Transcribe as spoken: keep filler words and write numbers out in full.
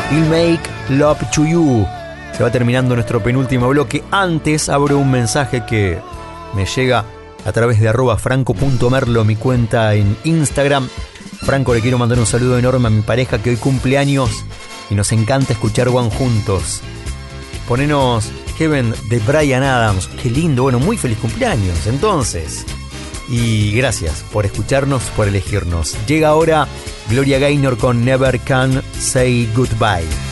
I'll Make Love to You. Se va terminando nuestro penúltimo bloque. Antes abro un mensaje que me llega a través de arroba franco.merlo, mi cuenta en Instagram. Franco, le quiero mandar un saludo enorme a mi pareja que hoy cumple años y nos encanta escuchar One juntos. Ponenos Heaven de Bryan Adams. Qué lindo, bueno, muy feliz cumpleaños entonces. Y gracias por escucharnos, por elegirnos. Llega ahora Gloria Gaynor con Never Can Say Goodbye.